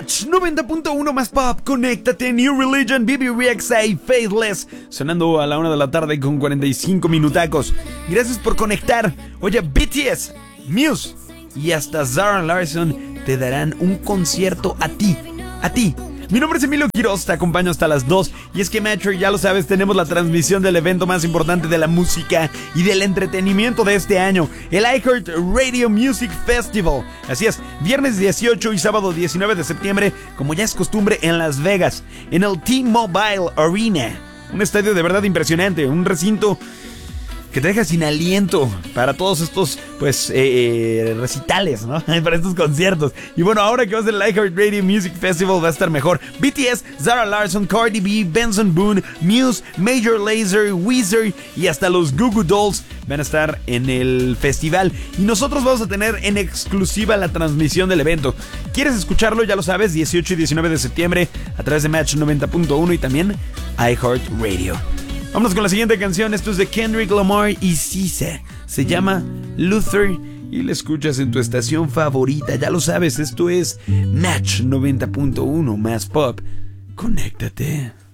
Match 90.1 más pop, conéctate, New Religion, BB-Rexa y Faithless, sonando a la 1 de la tarde con 45 minutacos. Gracias por conectar. Oye, BTS, Muse y hasta Zara Larsson te darán un concierto a ti. Mi nombre es Emilio Quiroz, te acompaño hasta las 2. Y es que, Metro, ya lo sabes, tenemos la transmisión del evento más importante de la música y del entretenimiento de este año, el iHeart Radio Music Festival. Así es, viernes 18 y sábado 19 de septiembre, como ya es costumbre, en Las Vegas, en el T-Mobile Arena. Un estadio de verdad impresionante, un recinto que te deja sin aliento para todos estos, recitales, ¿no? Para estos conciertos. Y bueno, ahora que va a ser el iHeart Radio Music Festival, va a estar mejor. BTS, Zara Larsson, Cardi B, Benson Boone, Muse, Major Lazer, Weezer y hasta los Goo Goo Dolls van a estar en el festival. Y nosotros vamos a tener en exclusiva la transmisión del evento. ¿Quieres escucharlo? Ya lo sabes, 18 y 19 de septiembre a través de Match 90.1 y también iHeart Radio. Vámonos con la siguiente canción. Esto es de Kendrick Lamar y SZA. Se llama Luther y la escuchas en tu estación favorita. Ya lo sabes, esto es Match 90.1 más pop. Conéctate.